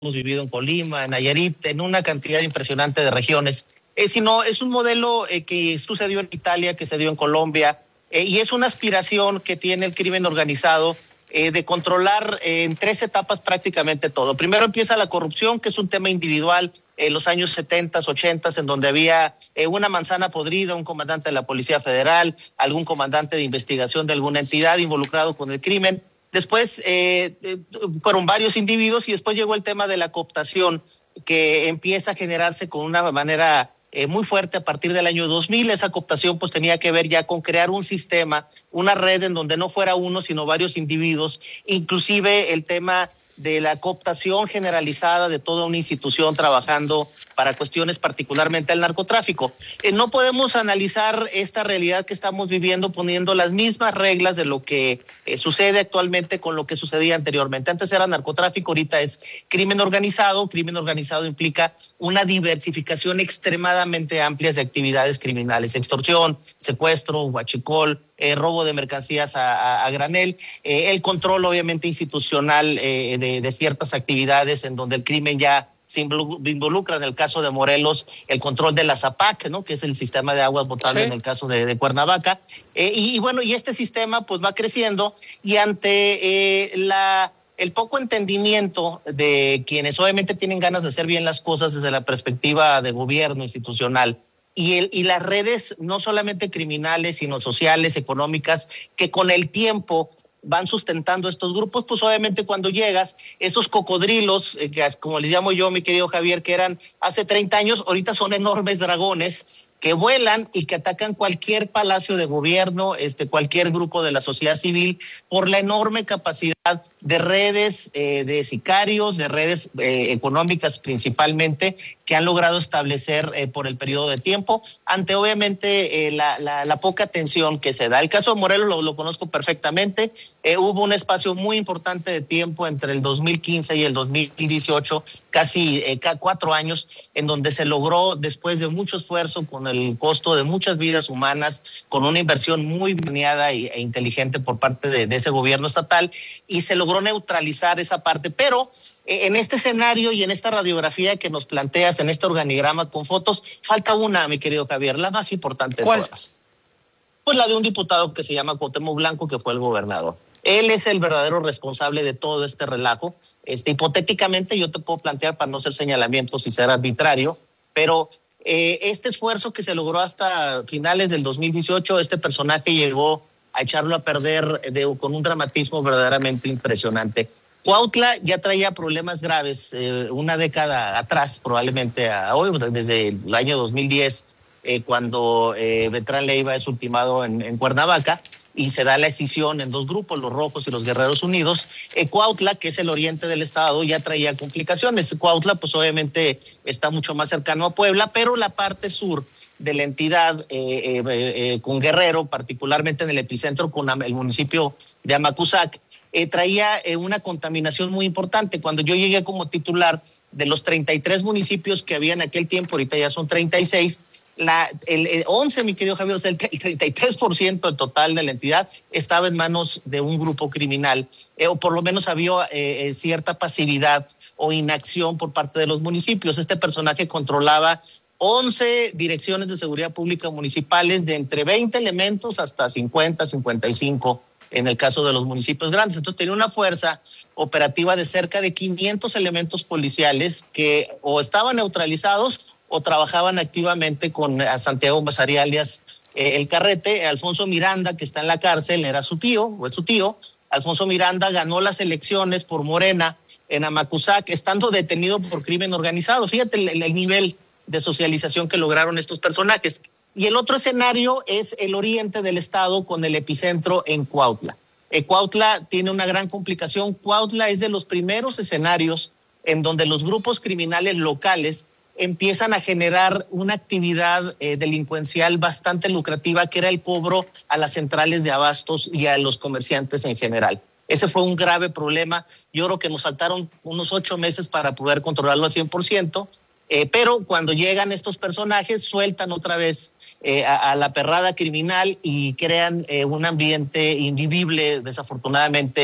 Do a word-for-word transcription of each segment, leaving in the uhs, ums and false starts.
hemos vivido en Colima, en Nayarit, en una cantidad impresionante de regiones, eh, sino es un modelo eh, que sucedió en Italia, que se dio en Colombia, eh, y es una aspiración que tiene el crimen organizado eh, de controlar eh, en tres etapas prácticamente todo. Primero empieza la corrupción, que es un tema individual, en los años setenta, ochenta, en donde había eh, una manzana podrida, un comandante de la Policía Federal, algún comandante de investigación de alguna entidad involucrado con el crimen. Después eh, eh, fueron varios individuos y después llegó el tema de la cooptación, que empieza a generarse con una manera eh, muy fuerte a partir del año dos mil. Esa cooptación pues tenía que ver ya con crear un sistema, una red en donde no fuera uno, sino varios individuos, inclusive el tema de la cooptación generalizada de toda una institución trabajando para cuestiones particularmente el narcotráfico. Eh, no podemos analizar esta realidad que estamos viviendo poniendo las mismas reglas de lo que eh, sucede actualmente con lo que sucedía anteriormente. Antes era narcotráfico, ahorita es crimen organizado. Crimen organizado implica una diversificación extremadamente amplia de actividades criminales: extorsión, secuestro, huachicol, Eh, robo de mercancías a, a, a granel, eh, el control obviamente institucional eh, de, de ciertas actividades en donde el crimen ya se involucra. En el caso de Morelos, el control de la ZAPAC, ¿no?, que es el sistema de aguas potables, sí, en el caso de, de Cuernavaca. Eh, y, y bueno, y este sistema pues va creciendo y ante eh, la... el poco entendimiento de quienes obviamente tienen ganas de hacer bien las cosas desde la perspectiva de gobierno institucional, y, el, y las redes no solamente criminales, sino sociales, económicas, que con el tiempo van sustentando estos grupos, pues obviamente cuando llegas, esos cocodrilos, eh, que, como les llamo yo, mi querido Javier, que eran hace treinta años, ahorita son enormes dragones que vuelan y que atacan cualquier palacio de gobierno, este, cualquier grupo de la sociedad civil, por la enorme capacidad de redes eh, de sicarios, de redes eh, económicas principalmente, que han logrado establecer eh, por el periodo de tiempo, ante obviamente eh, la, la, la poca atención que se da. El caso de Morelos lo, lo conozco perfectamente. Eh, hubo un espacio muy importante de tiempo entre el dos mil quince y el dos mil dieciocho, casi eh, cuatro años, en donde se logró, después de mucho esfuerzo, con el costo de muchas vidas humanas, con una inversión muy planeada e inteligente por parte de, de ese gobierno estatal, y se logró neutralizar esa parte. Pero eh, en este escenario y en esta radiografía que nos planteas, en este organigrama con fotos, falta una, mi querido Javier, la más importante de todas. Pues la de un diputado que se llama Cuauhtémoc Blanco, que fue el gobernador. Él es el verdadero responsable de todo este relajo. Este, hipotéticamente yo te puedo plantear, para no ser señalamientos y ser arbitrario, pero eh, este esfuerzo que se logró hasta finales del dos mil dieciocho, este personaje llegó a echarlo a perder de, con un dramatismo verdaderamente impresionante. Cuautla ya traía problemas graves eh, una década atrás, probablemente a hoy, desde el año dos mil diez, eh, cuando eh, Beltrán Leiva es ultimado en, en Cuernavaca, y se da la escisión en dos grupos, los Rojos y los Guerreros Unidos. Eh, Cuautla, que es el oriente del estado, ya traía complicaciones. Cuautla, pues obviamente está mucho más cercano a Puebla, pero la parte sur de la entidad, eh, eh, eh, con Guerrero, particularmente en el epicentro con el municipio de Amacuzac, eh, traía eh, una contaminación muy importante. Cuando yo llegué como titular, de los treinta y tres municipios que había en aquel tiempo, ahorita ya son treinta y seis, la, el, el once, mi querido Javier, o sea, el, el treinta y tres por ciento del total de la entidad estaba en manos de un grupo criminal, eh, o por lo menos había eh, cierta pasividad o inacción por parte de los municipios. Este personaje controlaba once direcciones de seguridad pública municipales, de entre veinte elementos hasta cincuenta, cincuenta y cinco en el caso de los municipios grandes. Entonces tenía una fuerza operativa de cerca de quinientos elementos policiales que o estaban neutralizados o trabajaban activamente con a Santiago Mazarí, alias eh, El Carrete. Alfonso Miranda, que está en la cárcel, era su tío, o es su tío. Alfonso Miranda ganó las elecciones por Morena en Amacuzac, estando detenido por crimen organizado. Fíjate el, el nivel de socialización que lograron estos personajes. Y el otro escenario es el oriente del estado, con el epicentro en Cuautla. Eh, Cuautla tiene una gran complicación. Cuautla es de los primeros escenarios en donde los grupos criminales locales empiezan a generar una actividad eh, delincuencial bastante lucrativa, que era el cobro a las centrales de abastos y a los comerciantes en general. Ese fue un grave problema. Yo creo que nos faltaron unos ocho meses para poder controlarlo al cien por ciento. Eh, pero cuando llegan estos personajes, sueltan otra vez eh, a, a la perrada criminal y crean eh, un ambiente invivible, desafortunadamente,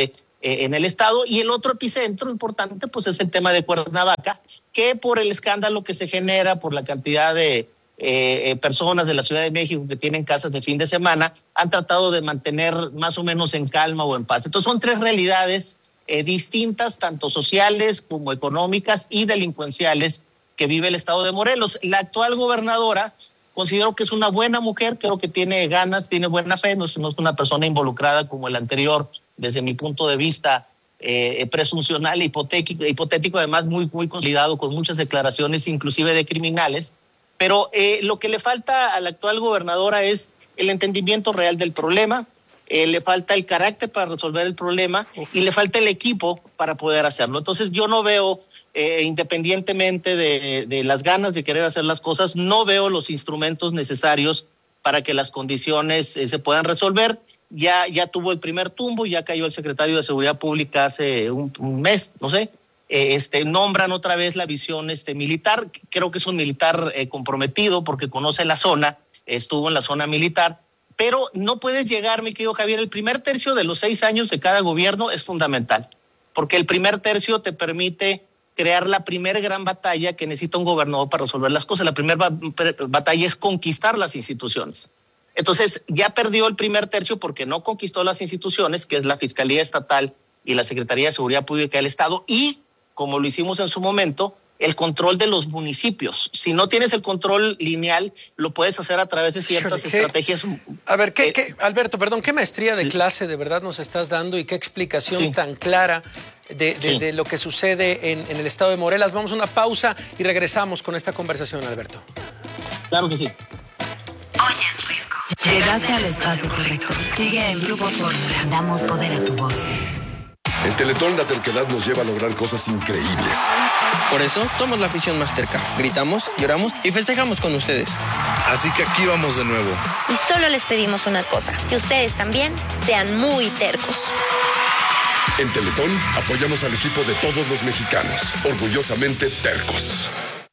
eh, en el estado. Y el otro epicentro importante pues es el tema de Cuernavaca, que por el escándalo que se genera, por la cantidad de eh, personas de la Ciudad de México que tienen casas de fin de semana, han tratado de mantener más o menos en calma o en paz. Entonces son tres realidades eh, distintas, tanto sociales como económicas y delincuenciales, que vive el estado de Morelos. La actual gobernadora considero que es una buena mujer, creo que tiene ganas, tiene buena fe, no es, no es una persona involucrada como el anterior, desde mi punto de vista eh, presuncional, hipotético, hipotético, además muy, muy consolidado, con muchas declaraciones, inclusive de criminales. Pero eh, lo que le falta a la actual gobernadora es el entendimiento real del problema, eh, le falta el carácter para resolver el problema y le falta el equipo para poder hacerlo. Entonces yo no veo... Eh, independientemente de, de las ganas de querer hacer las cosas, no veo los instrumentos necesarios para que las condiciones eh, se puedan resolver. Ya, ya tuvo el primer tumbo, ya cayó el secretario de Seguridad Pública hace un, un mes, no sé. Eh, este, nombran otra vez la visión este, militar. Creo que es un militar eh, comprometido porque conoce la zona, estuvo en la zona militar. Pero no puedes llegar, mi querido Javier, el primer tercio de los seis años de cada gobierno es fundamental, porque el primer tercio te permite crear la primera gran batalla que necesita un gobernador para resolver las cosas. La primera batalla es conquistar las instituciones. Entonces, ya perdió el primer tercio porque no conquistó las instituciones, que es la Fiscalía Estatal y la Secretaría de Seguridad Pública del Estado, y, como lo hicimos en su momento, el control de los municipios. Si no tienes el control lineal, lo puedes hacer a través de ciertas ¿Qué? estrategias. A ver, ¿qué, eh, qué, Alberto, perdón, ¿qué maestría de sí. clase de verdad nos estás dando y qué explicación sí. tan clara de, de, sí. de lo que sucede en, en el estado de Morelos? Vamos a una pausa y regresamos con esta conversación, Alberto. Claro que sí. Oyes, Risco. Llegaste al espacio correcto. Sigue el Grupo Fórmula. Damos poder a tu voz. En Teletón la terquedad nos lleva a lograr cosas increíbles. Por eso somos la afición más terca. Gritamos, lloramos y festejamos con ustedes. Así que aquí vamos de nuevo. Y solo les pedimos una cosa, que ustedes también sean muy tercos. En Teletón apoyamos al equipo de todos los mexicanos, orgullosamente tercos.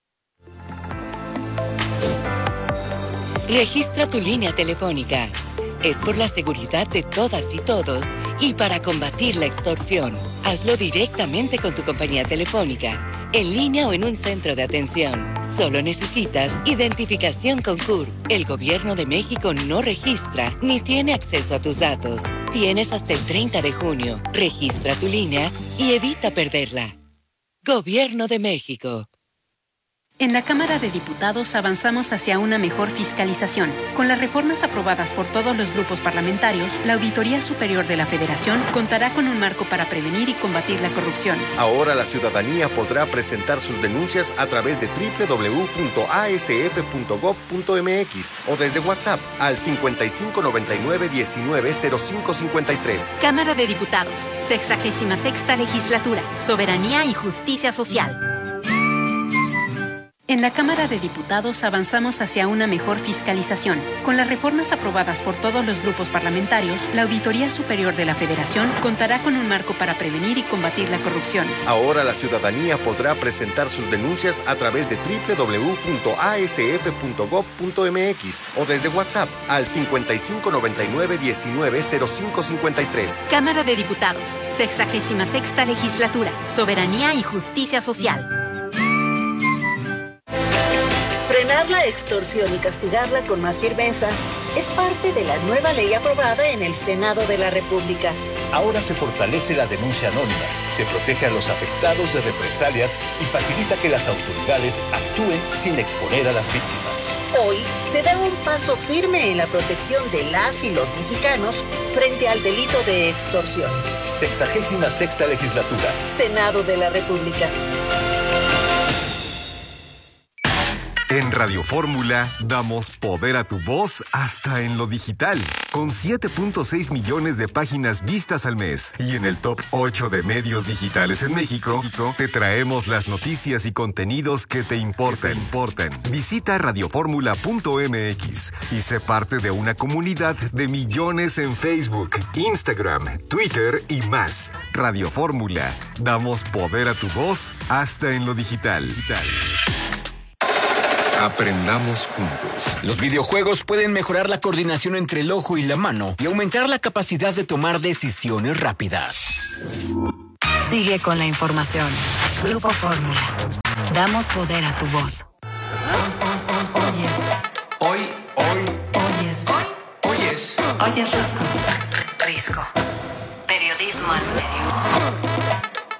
Registra tu línea telefónica. Es por la seguridad de todas y todos y para combatir la extorsión. Hazlo directamente con tu compañía telefónica, en línea o en un centro de atención. Solo necesitas identificación con C U R. El Gobierno de México no registra ni tiene acceso a tus datos. Tienes hasta el treinta de junio. Registra tu línea y evita perderla. Gobierno de México. En la Cámara de Diputados avanzamos hacia una mejor fiscalización. Con las reformas aprobadas por todos los grupos parlamentarios, la Auditoría Superior de la Federación contará con un marco para prevenir y combatir la corrupción. Ahora la ciudadanía podrá presentar sus denuncias a través de doble u doble u doble u punto a s f punto gob punto m x o desde WhatsApp al cincuenta y cinco noventa y nueve diecinueve cero cinco cincuenta y tres. Cámara de Diputados, sexagésima sexta Legislatura, Soberanía y Justicia Social. En la Cámara de Diputados avanzamos hacia una mejor fiscalización. Con las reformas aprobadas por todos los grupos parlamentarios, la Auditoría Superior de la Federación contará con un marco para prevenir y combatir la corrupción. Ahora la ciudadanía podrá presentar sus denuncias a través de doble u doble u doble u punto a s f punto gob punto m x o desde WhatsApp al cincuenta y cinco noventa y nueve diecinueve cero cinco cincuenta y tres. Cámara de Diputados, sexagésima sexta Legislatura, Soberanía y Justicia Social. Frenar la extorsión y castigarla con más firmeza es parte de la nueva ley aprobada en el Senado de la República. Ahora se fortalece la denuncia anónima, se protege a los afectados de represalias y facilita que las autoridades actúen sin exponer a las víctimas. Hoy se da un paso firme en la protección de las y los mexicanos frente al delito de extorsión. Sexagésima sexta Legislatura. Senado de la República. En Radio Fórmula damos poder a tu voz hasta en lo digital. Con siete punto seis millones de páginas vistas al mes y en el top ocho de medios digitales en México, te traemos las noticias y contenidos que te importan. importan. Visita radioformula punto m x y sé parte de una comunidad de millones en Facebook, Instagram, Twitter y más. Radio Fórmula, damos poder a tu voz hasta en lo digital. digital. Aprendamos juntos. Los videojuegos pueden mejorar la coordinación entre el ojo y la mano y aumentar la capacidad de tomar decisiones rápidas. Sigue con la información. Grupo Fórmula. Damos poder a tu voz. Oyes. Hoy, hoy. Oyes. Oyes. Oyes Risco. Risco. Periodismo al serio.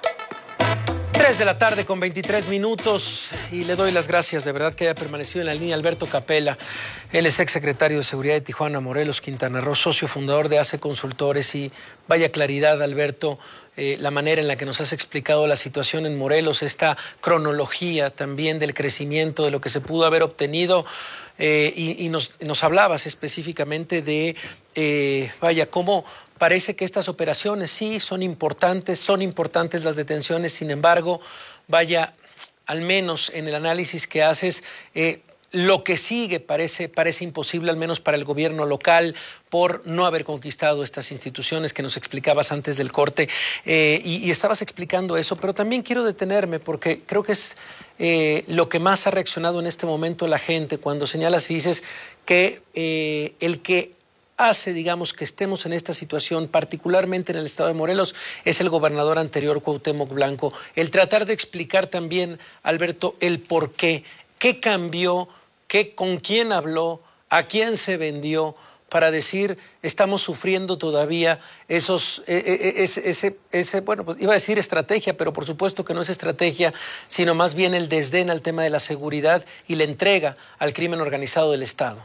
tres de la tarde con veintitrés minutos y le doy las gracias de verdad que haya permanecido en la línea Alberto Capella. Él es exsecretario de Seguridad de Tijuana, Morelos, Quintana Roo, socio fundador de A C E Consultores y vaya claridad, Alberto, eh, la manera en la que nos has explicado la situación en Morelos, esta cronología también del crecimiento, de lo que se pudo haber obtenido eh, y, y nos, nos hablabas específicamente de, eh, vaya, cómo parece que estas operaciones sí son importantes, son importantes las detenciones, sin embargo, vaya, al menos en el análisis que haces, eh, lo que sigue parece, parece imposible, al menos para el gobierno local, por no haber conquistado estas instituciones que nos explicabas antes del corte. Eh, y, y estabas explicando eso, pero también quiero detenerme porque creo que es eh, lo que más ha reaccionado en este momento la gente cuando señalas y dices que eh, el que hace, digamos, que estemos en esta situación, particularmente en el estado de Morelos, es el gobernador anterior, Cuauhtémoc Blanco. El tratar de explicar también, Alberto, el por qué, qué cambió, qué, con quién habló, a quién se vendió, para decir, estamos sufriendo todavía esos, ese, ese, ese, bueno, pues iba a decir estrategia, pero por supuesto que no es estrategia, sino más bien el desdén al tema de la seguridad y la entrega al crimen organizado del Estado.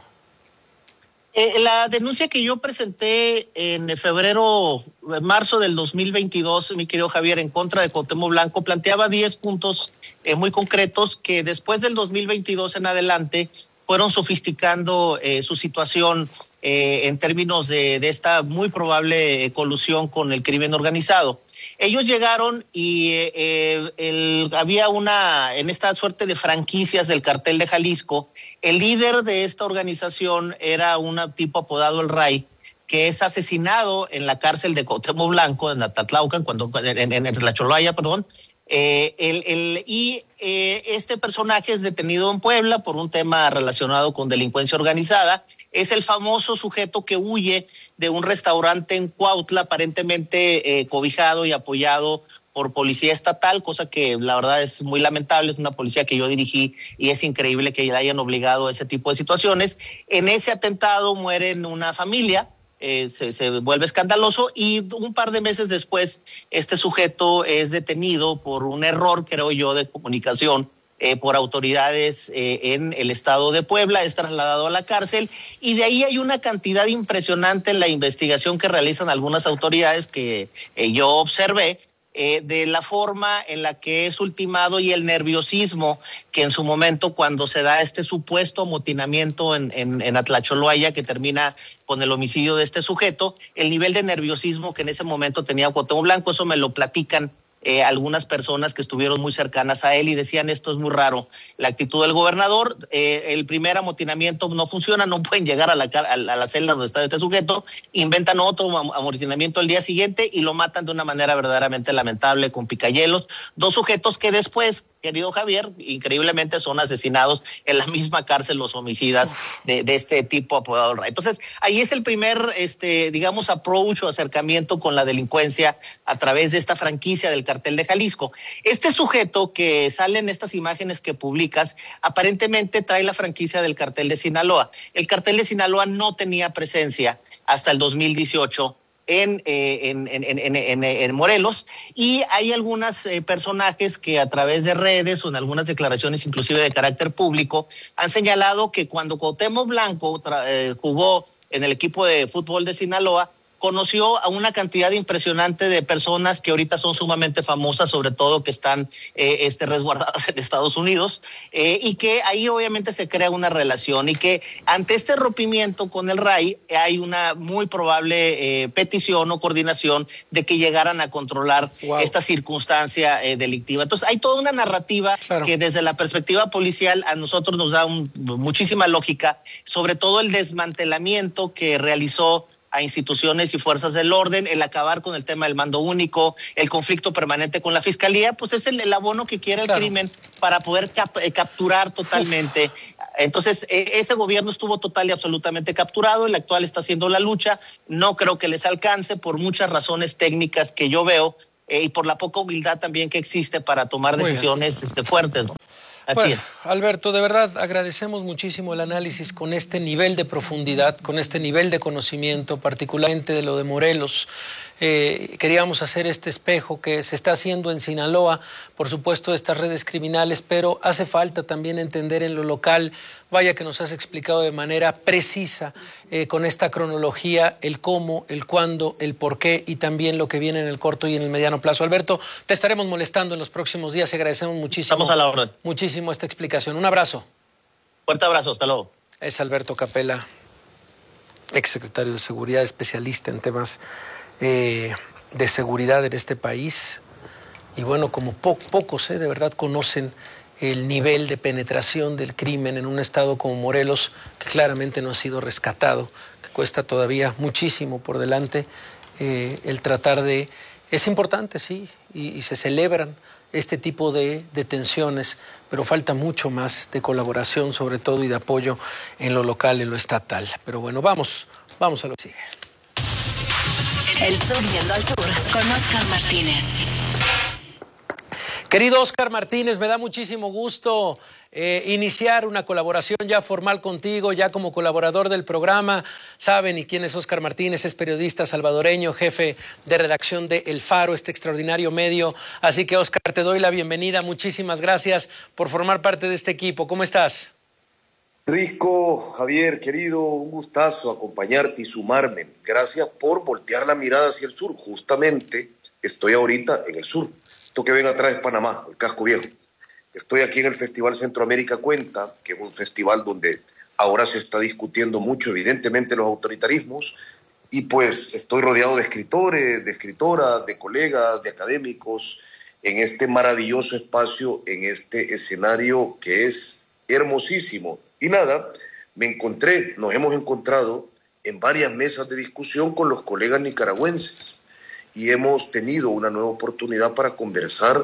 Eh, la denuncia que yo presenté en febrero, marzo del dos mil veintidós, mi querido Javier, en contra de Cuauhtémoc Blanco, planteaba diez puntos eh, muy concretos que después del dos mil veintidós en adelante fueron sofisticando eh, su situación eh, en términos de, de esta muy probable eh, colusión con el crimen organizado. Ellos llegaron y eh, el, había una, en esta suerte de franquicias del cartel de Jalisco, el líder de esta organización era un tipo apodado El Ray, que es asesinado en la cárcel de Cuauhtémoc Blanco, en Atatlaucan, cuando, en, en, en la Cholaya, perdón. Eh, el, el, y eh, este personaje es detenido en Puebla por un tema relacionado con delincuencia organizada. Es el famoso sujeto que huye de un restaurante en Cuautla, aparentemente eh, cobijado y apoyado por policía estatal, cosa que la verdad es muy lamentable. Es una policía que yo dirigí y es increíble que la hayan obligado a ese tipo de situaciones. En ese atentado mueren una familia. Eh, se, se vuelve escandaloso y un par de meses después este sujeto es detenido por un error, creo yo, de comunicación eh, por autoridades eh, en el estado de Puebla, es trasladado a la cárcel y de ahí hay una cantidad impresionante en la investigación que realizan algunas autoridades que eh, yo observé, Eh, de la forma en la que es ultimado y el nerviosismo que en su momento cuando se da este supuesto amotinamiento en, en, en Atlacholoaya que termina con el homicidio de este sujeto, el nivel de nerviosismo que en ese momento tenía Cuauhtémoc Blanco, eso me lo platican eh, algunas personas que estuvieron muy cercanas a él y decían esto es muy raro, la actitud del gobernador, eh, el primer amotinamiento no funciona, no pueden llegar a la, a la celda donde está este sujeto, inventan otro amotinamiento el día siguiente y lo matan de una manera verdaderamente lamentable con picayelos, dos sujetos que después, querido Javier, increíblemente son asesinados en la misma cárcel los homicidas de, de este tipo apodado Ray. Entonces, ahí es el primer, este, digamos, approach o acercamiento con la delincuencia a través de esta franquicia del cartel de Jalisco. Este sujeto que sale en estas imágenes que publicas, aparentemente trae la franquicia del cartel de Sinaloa. El cartel de Sinaloa no tenía presencia hasta el dos mil dieciocho En, eh, en, en, en, en, en Morelos y hay algunos eh, personajes que a través de redes o en algunas declaraciones inclusive de carácter público han señalado que cuando Cuauhtémoc Blanco eh, jugó en el equipo de fútbol de Sinaloa conoció a una cantidad impresionante de personas que ahorita son sumamente famosas, sobre todo que están eh, este, resguardadas en Estados Unidos, eh, y que ahí obviamente se crea una relación y que ante este rompimiento con el Ray hay una muy probable eh, petición o coordinación de que llegaran a controlar wow. esta circunstancia eh, delictiva. Entonces hay toda una narrativa claro. que desde la perspectiva policial a nosotros nos da un, muchísima lógica, sobre todo el desmantelamiento que realizó a instituciones y fuerzas del orden, el acabar con el tema del mando único, el conflicto permanente con la fiscalía, pues es el, el abono que quiere el claro. crimen para poder cap, eh, capturar totalmente Entonces, eh, ese gobierno estuvo total y absolutamente capturado, el actual está haciendo la lucha, no creo que les alcance por muchas razones técnicas que yo veo eh, y por la poca humildad también que existe para tomar Muy decisiones este, fuertes, ¿no? Así bueno, es. Alberto, de verdad agradecemos muchísimo el análisis con este nivel de profundidad, con este nivel de conocimiento, particularmente de lo de Morelos. Eh, queríamos hacer este espejo que se está haciendo en Sinaloa, por supuesto, estas redes criminales, pero hace falta también entender en lo local, vaya que nos has explicado de manera precisa, eh, con esta cronología, el cómo, el cuándo, el por qué y también lo que viene en el corto y en el mediano plazo. Alberto, te estaremos molestando en los próximos días y agradecemos muchísimo. Estamos a la orden. Muchísimo esta explicación. Un abrazo. Fuerte abrazo, hasta luego. Es Alberto Capella, exsecretario de Seguridad, especialista en temas eh, de seguridad en este país. Y bueno, como po pocos eh, de verdad conocen el nivel de penetración del crimen en un estado como Morelos, que claramente no ha sido rescatado, que cuesta todavía muchísimo por delante eh, el tratar de... Es importante, sí, y, y se celebran este tipo de detenciones, pero falta mucho más de colaboración, sobre todo, y de apoyo en lo local, en lo estatal. Pero bueno, vamos, vamos a lo que sigue. El Subiendo al Sur, con Oscar Martínez. Querido Oscar Martínez, me da muchísimo gusto eh, iniciar una colaboración ya formal contigo, ya como colaborador del programa. Saben y quién es Oscar Martínez, es periodista salvadoreño, jefe de redacción de El Faro, este extraordinario medio. Así que, Oscar, te doy la bienvenida. Muchísimas gracias por formar parte de este equipo. ¿Cómo estás? Risco, Javier, querido, un gustazo acompañarte y sumarme. Gracias por voltear la mirada hacia el sur. Justamente estoy ahorita en el sur. Esto que ven atrás es Panamá, el casco viejo. Estoy aquí en el Festival Centroamérica Cuenta, que es un festival donde ahora se está discutiendo mucho, evidentemente, los autoritarismos, y pues estoy rodeado de escritores, de escritoras, de colegas, de académicos, en este maravilloso espacio, en este escenario que es hermosísimo. Y nada, me encontré, nos hemos encontrado en varias mesas de discusión con los colegas nicaragüenses, y hemos tenido una nueva oportunidad para conversar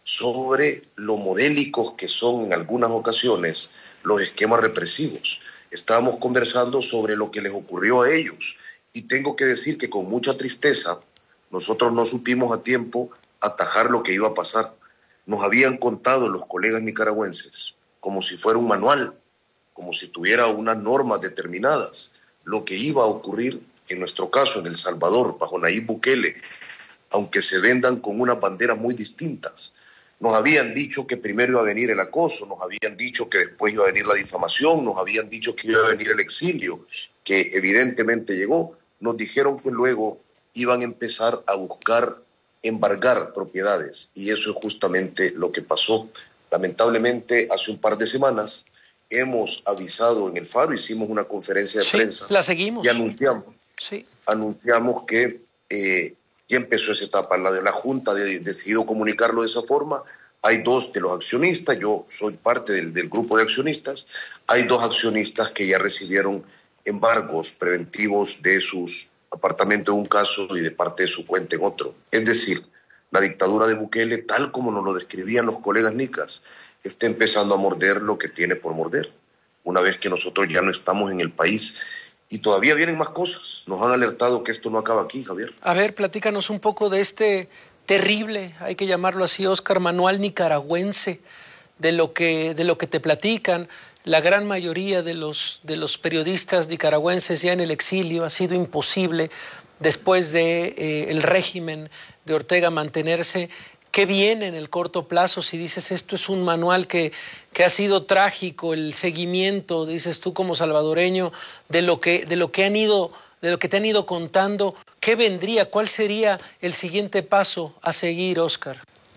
sobre lo modélicos que son en algunas ocasiones los esquemas represivos. Estábamos conversando sobre lo que les ocurrió a ellos y tengo que decir que con mucha tristeza nosotros no supimos a tiempo atajar lo que iba a pasar. Nos habían contado los colegas nicaragüenses como si fuera un manual, como si tuviera unas normas determinadas, lo que iba a ocurrir en nuestro caso, en El Salvador, bajo Nayib Bukele, aunque se vendan con unas banderas muy distintas. Nos habían dicho que primero iba a venir el acoso, nos habían dicho que después iba a venir la difamación, nos habían dicho que iba a venir el exilio, que evidentemente llegó. Nos dijeron que luego iban a empezar a buscar embargar propiedades, y eso es justamente lo que pasó. Lamentablemente, hace un par de semanas hemos avisado en El Faro, hicimos una conferencia de sí, prensa. La seguimos. Y anunciamos. Sí. Anunciamos que eh, ya empezó esa etapa. La de la Junta de, decidió comunicarlo de esa forma. Hay dos de los accionistas, yo soy parte del, del grupo de accionistas. Hay dos accionistas que ya recibieron embargos preventivos de sus apartamentos en un caso y de parte de su cuenta en otro. Es decir, la dictadura de Bukele, tal como nos lo describían los colegas nicas, está empezando a morder lo que tiene por morder. Una vez que nosotros ya no estamos en el país. Y todavía vienen más cosas. Nos han alertado que esto no acaba aquí, Javier. A ver, platícanos un poco de este terrible, hay que llamarlo así, Oscar, manual nicaragüense, de lo que, de lo que te platican. La gran mayoría de los, de los periodistas nicaragüenses ya en el exilio. Ha sido imposible, después de eh, el régimen de Ortega, mantenerse. ¿Qué viene en el corto plazo? Si dices esto es un manual que, que ha sido trágico, el seguimiento, dices tú como salvadoreño, de lo que, de lo que han ido, de lo que te han ido contando, ¿qué vendría? ¿Cuál sería el siguiente paso a seguir, Oscar?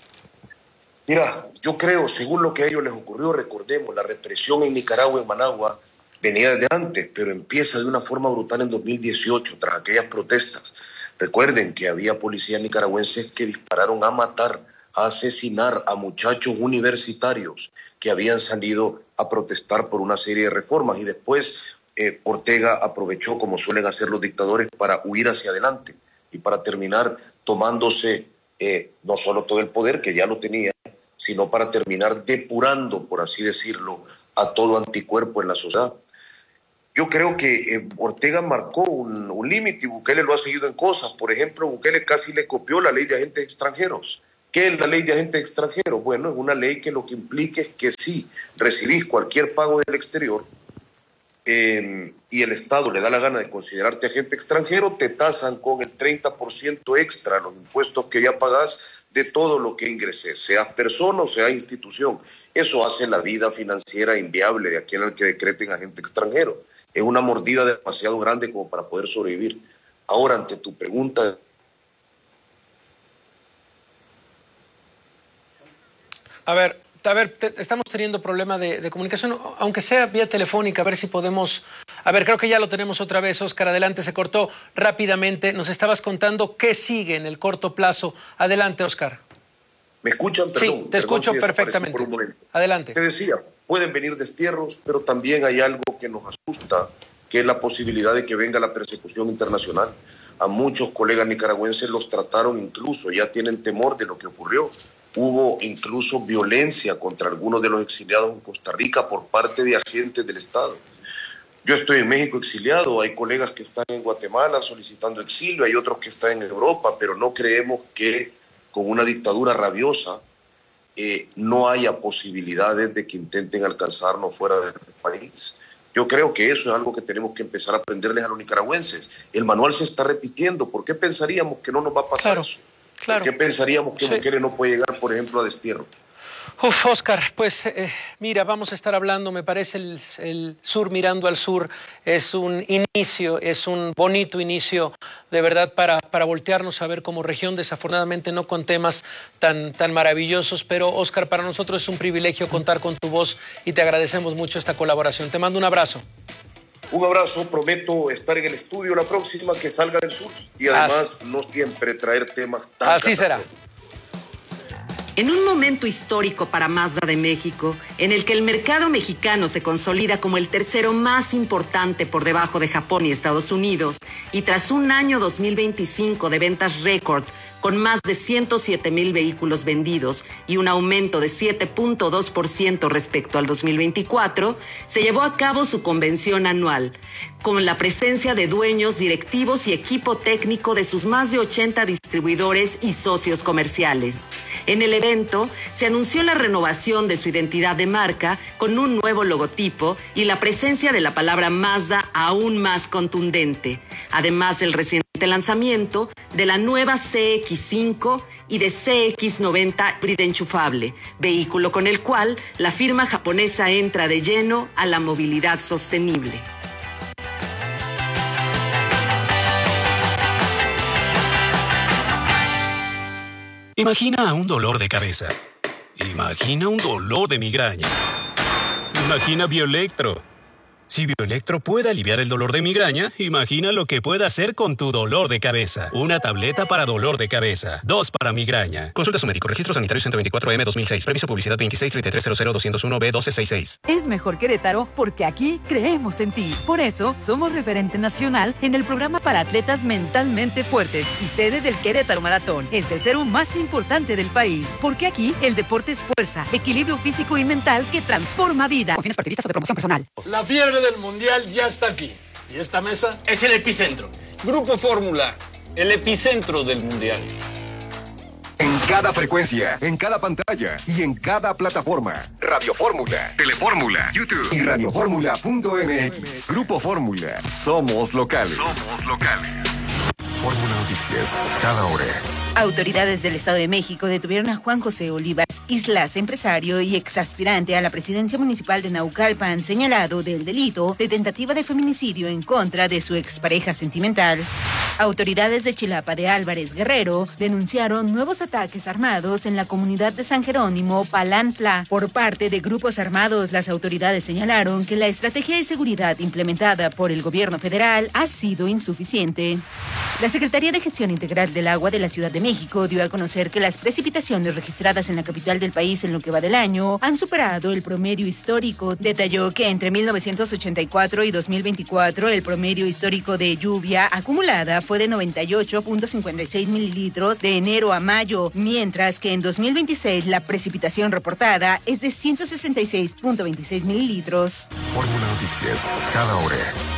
Mira, yo creo, según lo que a ellos les ocurrió, recordemos, la represión en Nicaragua, en Managua, venía desde antes, pero empieza de una forma brutal en dos mil dieciocho, tras aquellas protestas. Recuerden que había policías nicaragüenses que dispararon a matar, a asesinar a muchachos universitarios que habían salido a protestar por una serie de reformas, y después eh, Ortega aprovechó, como suelen hacer los dictadores, para huir hacia adelante y para terminar tomándose eh, no solo todo el poder, que ya lo tenía, sino para terminar depurando, por así decirlo, a todo anticuerpo en la sociedad. Yo creo que eh, Ortega marcó un, un límite y Bukele lo ha seguido en cosas. Por ejemplo, Bukele casi le copió la ley de agentes extranjeros. ¿Qué es la ley de agentes extranjeros? Bueno, es una ley que lo que implica es que si recibís cualquier pago del exterior eh, y el Estado le da la gana de considerarte agente extranjero, te tasan con el treinta por ciento extra los impuestos que ya pagás de todo lo que ingreses, sea persona o sea institución. Eso hace la vida financiera inviable de aquel al que decreten agente extranjero. Es una mordida demasiado grande como para poder sobrevivir. Ahora, ante tu pregunta... A ver, a ver, te, estamos teniendo problema de, de comunicación, aunque sea vía telefónica, a ver si podemos... A ver, creo que ya lo tenemos otra vez, Óscar, adelante, se cortó rápidamente. Nos estabas contando qué sigue en el corto plazo. Adelante, Óscar. ¿Me escuchan? Perdón, sí, te escucho si perfectamente. Adelante. Te decía, pueden venir destierros, pero también hay algo que nos asusta, que es la posibilidad de que venga la persecución internacional. A muchos colegas nicaragüenses los trataron incluso, ya tienen temor de lo que ocurrió. Hubo incluso violencia contra algunos de los exiliados en Costa Rica por parte de agentes del Estado. Yo estoy en México exiliado, hay colegas que están en Guatemala solicitando exilio, hay otros que están en Europa, pero no creemos que con una dictadura rabiosa eh, no haya posibilidades de que intenten alcanzarnos fuera del país. Yo creo que eso es algo que tenemos que empezar a aprenderles a los nicaragüenses. El manual se está repitiendo. ¿Por qué pensaríamos que no nos va a pasar claro, eso? Claro. ¿Por qué pensaríamos que sí. Bukele no puede llegar, por ejemplo, a destierro? Uf, Óscar, pues eh, mira, vamos a estar hablando, me parece el, el sur mirando al sur es un inicio, es un bonito inicio de verdad para, para voltearnos a ver como región, desafortunadamente no con temas tan, tan maravillosos, pero Óscar, para nosotros es un privilegio contar con tu voz y te agradecemos mucho esta colaboración. Te mando un abrazo. Un abrazo, prometo estar en el estudio la próxima que salga del sur y además así. No siempre traer temas tan... Así será. En un momento histórico para Mazda de México, en el que el mercado mexicano se consolida como el tercero más importante por debajo de Japón y Estados Unidos, y tras un año dos mil veinticinco de ventas récord, con más de ciento siete mil vehículos vendidos y un aumento de siete punto dos por ciento respecto al dos mil veinticuatro, se llevó a cabo su convención anual, con la presencia de dueños, directivos y equipo técnico de sus más de ochenta distribuidores y socios comerciales. En el evento se anunció la renovación de su identidad de marca con un nuevo logotipo y la presencia de la palabra Mazda aún más contundente, además del reciente lanzamiento de la nueva C X cinco y de C X noventa híbrida enchufable, vehículo con el cual la firma japonesa entra de lleno a la movilidad sostenible. Imagina un dolor de cabeza. Imagina un dolor de migraña. Imagina Bioelectro. Si Bioelectro puede aliviar el dolor de migraña, imagina lo que puede hacer con tu dolor de cabeza. Una tableta para dolor de cabeza. Dos para migraña. Consulta a su médico. Registro sanitario ciento veinticuatro M dos mil seis. Previso publicidad veintiséis treinta y tres cero cero doscientos uno B doce sesenta y seis. Es mejor Querétaro porque aquí creemos en ti. Por eso, somos referente nacional en el programa para atletas mentalmente fuertes y sede del Querétaro Maratón, el tercero más importante del país. Porque aquí, el deporte es fuerza, equilibrio físico y mental que transforma vida. Con fines partidistas o de promoción personal. La fiebre del mundial ya está aquí. Y esta mesa es el epicentro. Grupo Fórmula, el epicentro del mundial. En cada frecuencia, en cada pantalla y en cada plataforma. Radio Fórmula, Telefórmula, YouTube y radioformula punto m x. Grupo Fórmula. Somos locales. Somos locales. Fórmula Noticias, cada hora. Autoridades del Estado de México detuvieron a Juan José Olivas Islas, empresario y exaspirante a la presidencia municipal de Naucalpan, señalado del delito de tentativa de feminicidio en contra de su expareja sentimental. Autoridades de Chilapa de Álvarez Guerrero denunciaron nuevos ataques armados en la comunidad de San Jerónimo, Palantla. Por parte de grupos armados, las autoridades señalaron que la estrategia de seguridad implementada por el gobierno federal ha sido insuficiente. La Secretaría de Gestión Integral del Agua de la Ciudad de México dio a conocer que las precipitaciones registradas en la capital del país en lo que va del año han superado el promedio histórico. Detalló que entre mil novecientos ochenta y cuatro y dos mil veinticuatro el promedio histórico de lluvia acumulada fue de noventa y ocho punto cincuenta y seis mililitros de enero a mayo, mientras que en dos mil veintiséis la precipitación reportada es de ciento sesenta y seis punto veintiséis mililitros. Fórmula Noticias, cada hora